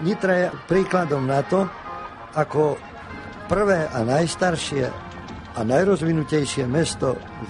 Nitra je príkladom na to, ako prvé a najstaršie a najrozvinutejšie mesto v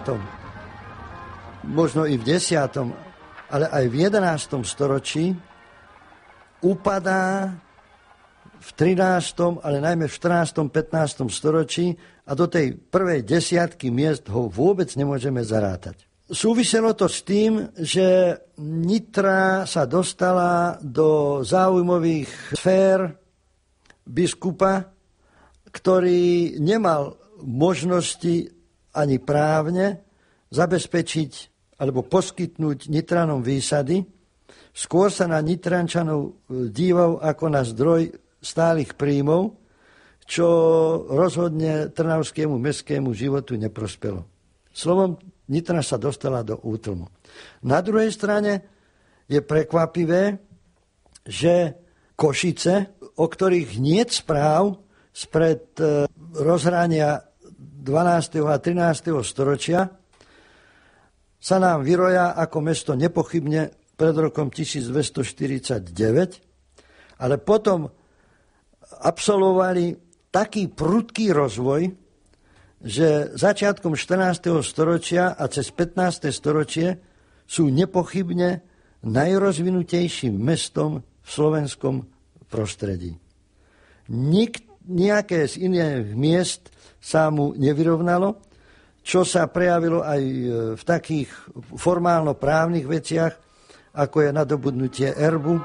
9., možno i v 10., ale aj v 11. storočí upadá v 13., ale najmä v 14., 15. storočí a do tej prvej desiatky miest ho vôbec nemôžeme zarátať. Súviselo to s tým, že Nitra sa dostala do záujmových sfér biskupa, ktorý nemal možnosti ani právne zabezpečiť alebo poskytnúť Nitranom výsady. Skôr sa na Nitrančanov díval ako na zdroj stálych príjmov, čo rozhodne trnavskému mestskému životu neprospelo. Slovom, Nitra sa dostala do útlmu. Na druhej strane je prekvapivé, že Košice, o ktorých niet správ spred rozhrania 12. a 13. storočia, sa nám vyroja ako mesto nepochybne pred rokom 1249, ale potom absolvovali taký prudký rozvoj, že začiatkom 14. storočia a cez 15. storočie sú nepochybne najrozvinutejším mestom v slovenskom prostredí. Nejaké z iných miest sa mu nevyrovnalo, čo sa prejavilo aj v takých formálno-právnych veciach, ako je nadobudnutie erbu.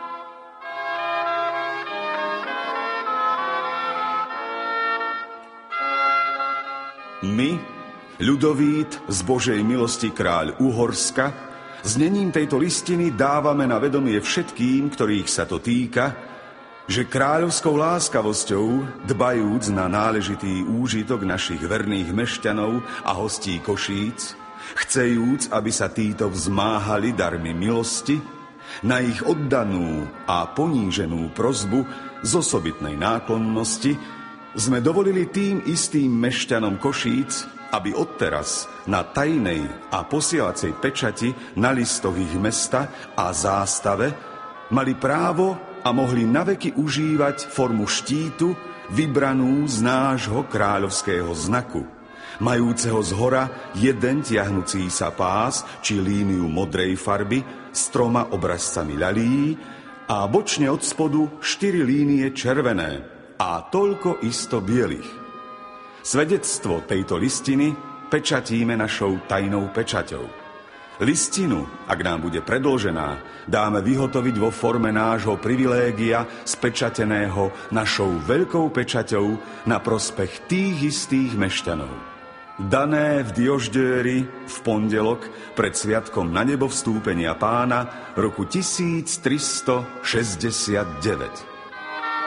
My, Ľudovít, z Božej milosti kráľ Uhorska, znením tejto listiny dávame na vedomie všetkým, ktorých sa to týka, že kráľovskou láskavosťou, dbajúc na náležitý úžitok našich verných mešťanov a hostí Košíc, chcejúc, aby sa títo vzmáhali darmi milosti, na ich oddanú a poníženú prosbu z osobitnej náklonnosti sme dovolili tým istým mešťanom Košíc, aby odteraz na tajnej a posielacej pečati na listoch ich mesta a zástave mali právo a mohli naveky užívať formu štítu vybranú z nášho kráľovského znaku, majúceho zhora jeden tiahnucí sa pás či líniu modrej farby s 3 obrazcami ľalí a bočne od spodu 4 línie červené a toľko isto bielých. Svedectvo tejto listiny pečatíme našou tajnou pečaťou. Listinu, ak nám bude predĺžená, dáme vyhotoviť vo forme nášho privilégia spečateného našou veľkou pečaťou na prospech tých istých mešťanov. Dané v Dioždéri v pondelok pred sviatkom na nebo vstúpenia Pána roku 1369.